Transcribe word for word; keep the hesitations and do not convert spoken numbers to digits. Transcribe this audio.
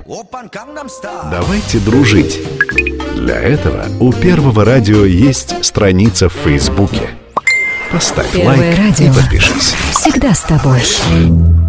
Давайте дружить. Для этого у Первого радио есть страница в Фейсбуке. Поставь Первое лайк радио. и подпишись. Всегда с тобой.